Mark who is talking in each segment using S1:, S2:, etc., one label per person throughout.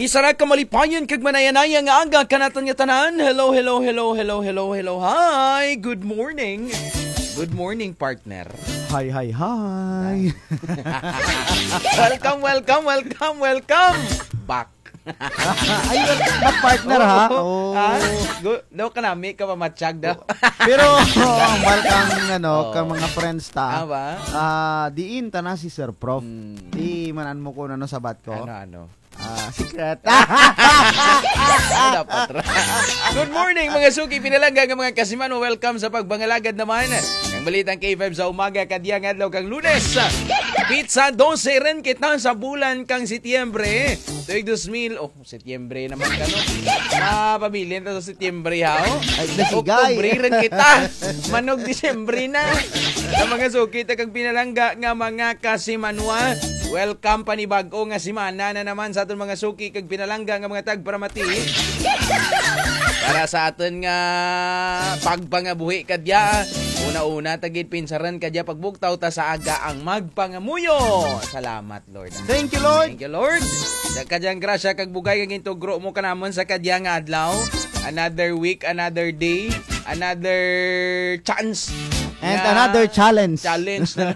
S1: Isa na kamalipayan kag manayanaya nga aga kanatan nga tanan. Hello. Hi. Good morning. Good morning, partner.
S2: Hi.
S1: Welcome. Back.
S2: Ay, welcome partner ha.
S1: Oh. Daw ka nami ka pamatsyag daw.
S2: Pero welcome kang mga friends ta.
S1: Ba?
S2: Diin ta na si Sir Prof. Di manan mo ko sabat ko.
S1: Ano?
S2: Secret.
S1: Dapat ra. Good morning mga suki, pinalangga nga mga kasiman. Welcome sa pagbangalagad naman ang balitang K5 sa umaga kadyang adlaw kang Lunes. Pizza 12 rin kita sa bulan kang Setyembre. Tuig 2000, Setyembre naman ka no. Mapabilin ta sa Setyembre ha. Oktubre rin kita. Manog Disyembre na. Sa mga suki ta kang pinalangga nga mga kasimanwa. Welcome panibago nga simana na naman sa aton mga suki kag pinalangga nga mga tagparamati. Para sa aton nga pagpangabuhi kadya. Una-una tagid pinsaran kadya pagbugtaw ta sa aga ang magpangamuyo. Salamat Lord.
S2: Thank you Lord.
S1: Thank you Lord. Sa kadyang grasya kag bugay kag intugro mo kanamon sa kadya nga adlaw. Another week, another day, another chance.
S2: And another challenge.
S1: Challenge na.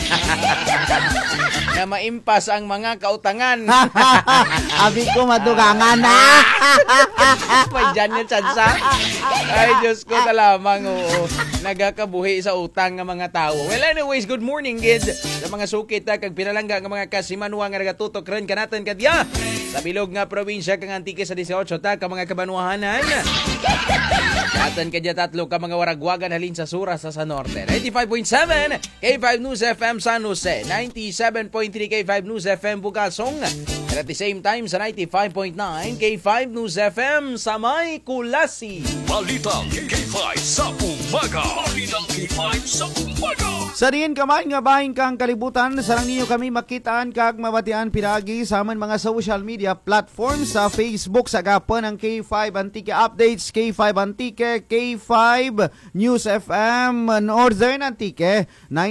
S1: Na maimpas ang mga kautangan.
S2: Abi ko madugangan na.
S1: May dyan yung tsansa. Ay, Diyos ko talamang. Nagakabuhi sa utang ng mga tao. Well, anyways, good morning, kid. Sa mga sukit, kag pinalangga ng mga kasimanuha nga nagatutok rin kanatan kadya. Sa bilog nga probinsya, kang Antique sa 18, ka mga kabanuahanan. Atan kadya tatlo ka mga waragwagan halin sa Sura sa Norte. 95.7 K5 News FM San Jose, 97.3 K5 News FM Bugasong, at at the same time sa 95.9 K5 News FM sa May Kulasi.
S3: Balitang K5 sa umaga.
S2: Sa diin kamay nga bahin kang kalibutan, sarang ninyo kami makitaan kag mabatian pinagi sa aman mga social media platforms sa Facebook sa gapon ng K5 Antique Updates, K5 Antique, K5 News FM Northern Antique,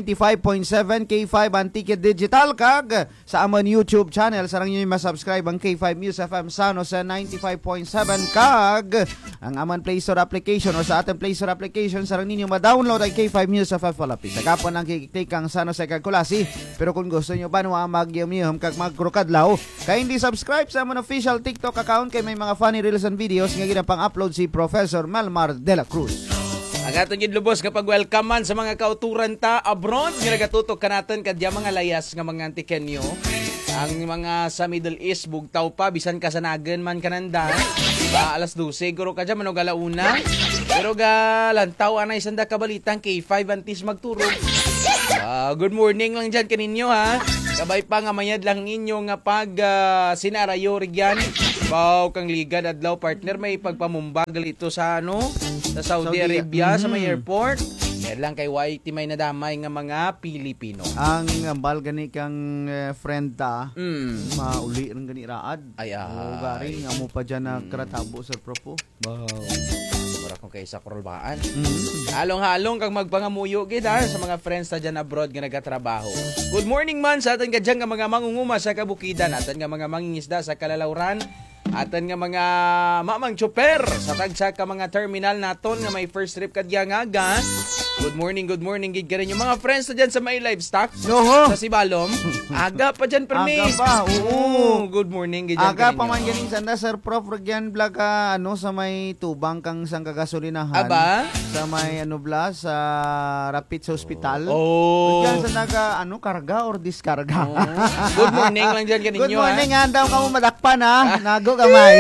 S2: 95.7 K5 Antique Digital kag sa aman YouTube channel sarang ninyo masubscribe ang K5 News FM San Jose 95.7 kag ang aman Play Store application o sa ating Play Store application sarang ninyo ma-download ang K5 News FM Palapit. Sa gapon ang kiklik kang San Jose kag Kulasi. Pero kung gusto nyo ba mag-yum kag magkrokadlaw, kaya hindi subscribe sa amon official TikTok account kay may mga funny reels and videos nga ginapang-upload si Professor Melmar de la Cruz.
S1: Ang atong gidlubos kapag welcome man sa mga kauturan ta abroad nga nagatutok kanatan kadya mga layas nga mga antikenyo. Ang mga sa Middle East bugtaw pa bisan kasanagan man kananda. Alas 12 siguro kadya manog alauna. Pero lantaw anay sanda kabalitang K5 antis magturog. Good morning lang dyan kaninyo ha. Kabay pa nga mayad lang inyo nga pag sinarayo rigyan. Pau kang ligad adlaw partner may pagpamumbagal ito sa sa Saudi Arabia sa may airport. Yan lang kay YT may nadamay nga mga Pilipino.
S2: Ang ambal gani kang friend ta, mauli rin gani raad.
S1: Ay.
S2: Gari nga mo pa dyan na karatabo sa propo.
S1: Wow. Mura kong kay sa kurulbaan. Halong-halong kang magpangamuyo gid sa mga friends ta dyan abroad nga nagatrabaho. Good morning man sa atin ka dyan nga mga mangunguma sa kabukidan, atin nga mga mangingisda sa kalalawran, atin nga mga mamang tsuper sa tagsa ka mga terminal naton nga may first trip kadya nga aga. Good morning gid ka rin yung mga friends na dyan sa may livestock. Sa Sibalom. Aga pa dyan, permi.
S2: Aga pa, oo.
S1: Good morning gid dyan.
S2: Aga pa man ganing sanda, Sir Prof. Ragyan vlog sa may tubang kang sang kagasolinahan.
S1: Aba?
S2: Sa may sa Rapids Hospital.
S1: Ragyan
S2: sa naga, karga or diskarga.
S1: Good morning lang dyan kaninyo.
S2: Good morning, andaw ka mo madakpan ha. Nago kamay.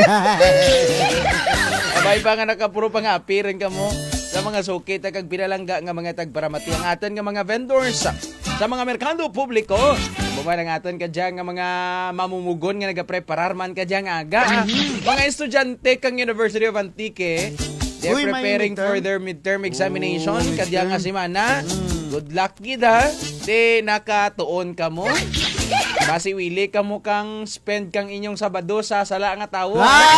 S1: Abay pa nga nakapuro pa nga, apirin ka mo. Sa mga sukit kag pinalangga nga mga tagparamati ang aton nga mga vendors sa mga merkado publiko. Buman ang aton kadya nga mga mamumugon nga nagapreparar man kadya nga aga. Mga estudyante kang University of Antique, they're preparing for their midterm examination kadya nga semana. Good luck gid ha. Di nakatuon ka mo. Basi wili ka mo kang spend kang inyong Sabado sa sala nga tawo.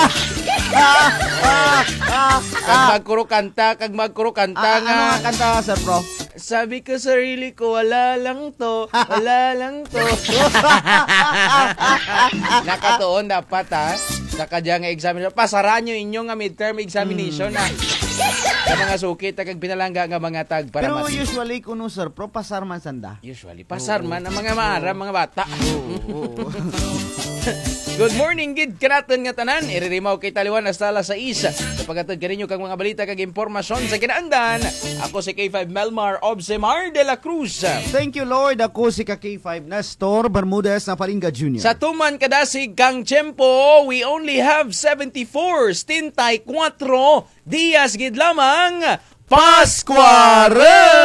S1: Kag magkuro kanta nga.
S2: Ano kanta, Sir Prof?
S1: Sabi ko sarili ko, wala lang to. Nakatuon dapat ha. sa kadya nga examination. Pasaran nyo inyong nga midterm examination na sa mga sukit kag pinalangga nga mga tag para
S2: Pero
S1: mati.
S2: usually kuno sir, pro pasar man sanda.
S1: Usually, pasar man ang mga maara, mga bata. Good morning, gid kanaton nga tanan. Iririmaw kay taliwan hasta alas 6. Sa pagatod kaninyo kang mga balita kag impormasyon sa kinaandan. Ako si K5 Melmar Obsemar de la Cruz.
S2: Thank you Lord. Ako si K5 Nestor Bermudez na Paringa Jr.
S1: Sa tuman kadasig kang tiyempo, we only have 74, 74 dias gid lamang Pascuaro!